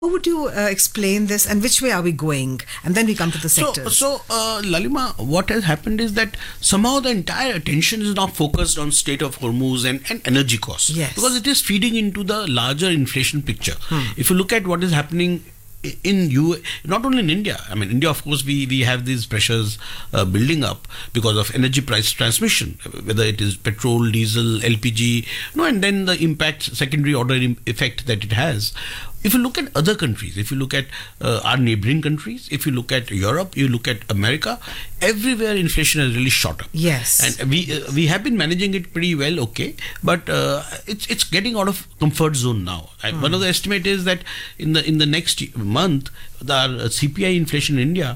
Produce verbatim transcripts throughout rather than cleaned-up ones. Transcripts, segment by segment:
How would you uh, explain this, and which way are we going? And then we come to the sectors. So, so uh, Lalima, what has happened is that somehow the entire attention is now focused on Strait of Hormuz and, and energy costs. Yes. Because it is feeding into the larger inflation picture. Hmm. If you look at what is happening in U, not only in India. I mean, India, of course, we, we have these pressures uh, building up because of energy price transmission, whether it is petrol, diesel, L P G, no, and then the impact, secondary order effect that it has. If you look at other countries, if you look at uh, our neighboring countries, if you look at Europe, you look at America, everywhere inflation has really shot up. Yes. And we uh, we have been managing it pretty well, okay, but uh, it's it's getting out of comfort zone now. I, Hmm. One of the estimate is that in the in the next month, the C P I inflation in India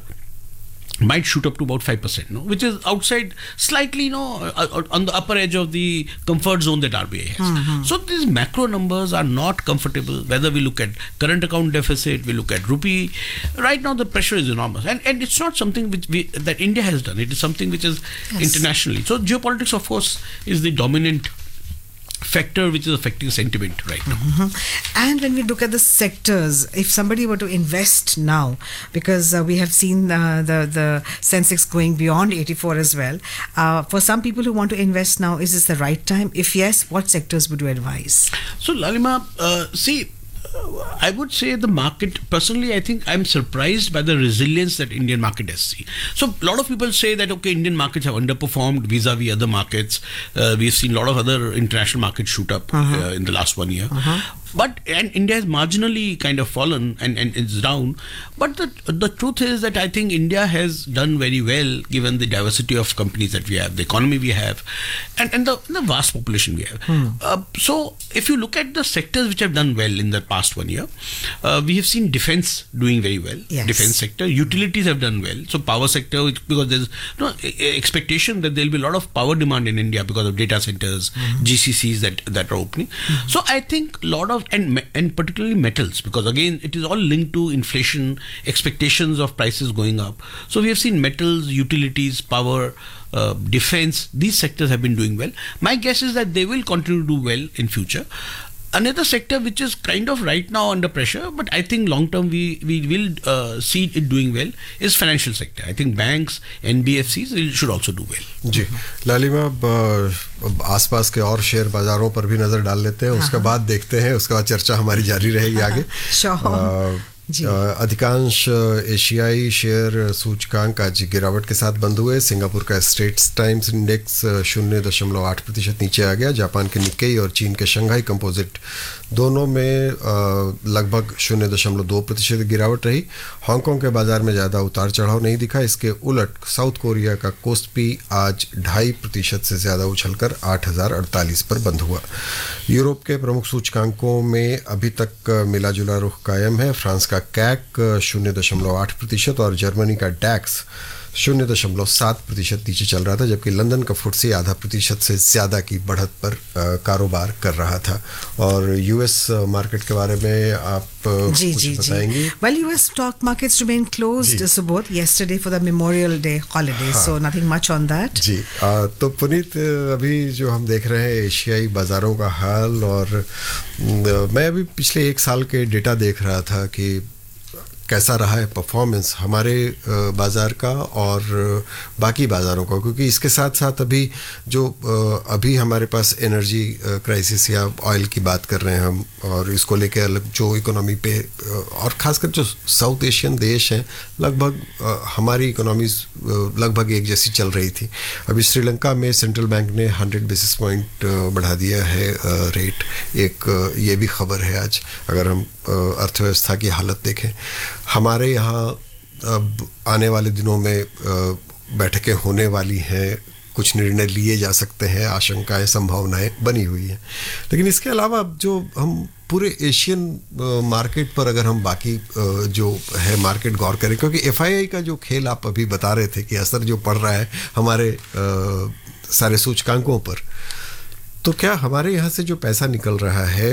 might shoot up to about five percent, no? Which is outside, slightly, you know, uh, on the upper edge of the comfort zone that R B I has. Mm-hmm. So these macro numbers are not comfortable, whether we look at current account deficit, we look at rupee. Right now the pressure is enormous. And, and it's not something which we, that India has done. It is something which is Yes. internationally. So geopolitics, of course, is the dominant factor which is affecting sentiment right now. Mm-hmm. And when we look at the sectors, if somebody were to invest now, because uh, we have seen uh, the the Sensex going beyond eighty-four as well, uh, for some people who want to invest now, is this the right time? If yes, what sectors would you advise? So Lalima, uh, see, uh, I would say the market, personally, I think I'm surprised by the resilience that Indian market has seen. So a lot of people say that, okay, Indian markets have underperformed vis-a-vis other markets. Uh, we've seen a lot of other international markets shoot up Uh-huh. uh, in the last one year. Uh-huh. But, and India has marginally kind of fallen and, and it's down. But the the truth is that I think India has done very well given the diversity of companies that we have, the economy we have, and, and the, the vast population we have. Hmm. Uh, so if you look at the sectors which have done well in the past one year, uh, we have seen defense doing very well. Yes. Defense sector, utilities have done well. So power sector, which- because there's no e- expectation that there will be a lot of power demand in India because of data centers, G C Cs that, that are opening. So I think a lot of, and, me- and particularly metals, because again, it is all linked to inflation, expectations of prices going up. So we have seen metals, utilities, power, uh, defense, these sectors have been doing well. My guess is that they will continue to do well in future. Another sector which is kind of right now under pressure, but I think long term we, we will uh, see it doing well, is financial sector. I think banks, N B F Cs will, should also do well. जी लालिमा, अब अब आसपास के और share बाजारों पर भी नज़र डाल लेते हैं, उसके बाद देखते हैं, उसके बाद चर्चा हमारी जारी रहेगी आगे। Sure. अ, जी। अ, अधिकांश एशियाई शेयर सूचकांक आज गिरावट के साथ बंद हुए। सिंगापुर का स्ट्रेट्स टाइम्स इंडेक्स शून्य दशमलव आठ प्रतिशत नीचे आ गया। जापान के निक्केई और चीन के शंघाई कंपोजिट दोनों में अ, लगभग शून्य दशमलव दो प्रतिशत गिरावट रही। हांगकांग के बाजार में ज़्यादा उतार चढ़ाव नहीं दिखा। इसके उलट साउथ कोरिया का कोस्पी आज ढाई प्रतिशत से ज़्यादा उछलकर आठ हज़ार अड़तालीस पर बंद हुआ। यूरोप के प्रमुख सूचकांकों में अभी तक मिला जुला रुख कायम है। फ्रांस का कैक शून्य दशमलव आठ प्रतिशत और जर्मनी का डैक्स शून्य दशमलव सात प्रतिशत नीचे चल रहा था, जबकि लंदन का फुटसी आधा प्रतिशत से ज़्यादा की बढ़त पर अ, कारोबार कर रहा था। और यूएस मार्केट के बारे में आप अ, जी कुछ जी बताएंगी? जी Well, U S stock markets remain closed, ji. so both yesterday for the Memorial Day holiday, so nothing much on that. जी आ, तो पुनीत, अभी जो हम देख रहे हैं एशियाई बाज़ारों का हाल, और न, मैं अभी पिछले एक साल के डेटा देख रहा था कि कैसा रहा है परफॉर्मेंस हमारे अ, बाज़ार का और बाकी बाज़ारों का, क्योंकि इसके साथ साथ अभी जो अ, अभी हमारे पास एनर्जी क्राइसिस या ऑयल की बात कर रहे हैं हम, और इसको लेके अलग जो इकोनॉमी पे अ, और ख़ासकर जो साउथ एशियन देश हैं, लगभग अ, हमारी इकोनॉमीज लगभग एक जैसी चल रही थी। अभी श्रीलंका में सेंट्रल बैंक ने हंड्रेड बेसिस पॉइंट बढ़ा दिया है अ, रेट। एक अ, ये भी खबर है आज, अगर हम अ, अर्थव्यवस्था की हालत देखें। हमारे यहाँ अब आने वाले दिनों में अ, बैठकें होने वाली हैं, कुछ निर्णय लिए जा सकते हैं, आशंकाएं, संभावनाएं बनी हुई हैं। लेकिन इसके अलावा अब जो हम पूरे एशियन अ, मार्केट पर अगर हम बाकी अ, जो है मार्केट गौर करें, क्योंकि एफआईआई का जो खेल आप अभी बता रहे थे कि असर जो पड़ रहा है हमारे अ, सारे सूचकांकों पर, तो क्या हमारे यहाँ से जो पैसा निकल रहा है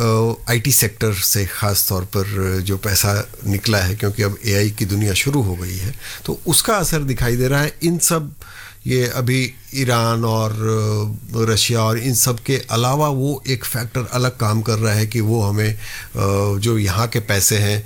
आईटी सेक्टर से, ख़ास तौर पर जो पैसा निकला है, क्योंकि अब एआई की दुनिया शुरू हो गई है, तो उसका असर दिखाई दे रहा है इन सब, ये अभी ईरान और रशिया और इन सब के अलावा वो एक फैक्टर अलग काम कर रहा है कि वो हमें जो यहाँ के पैसे हैं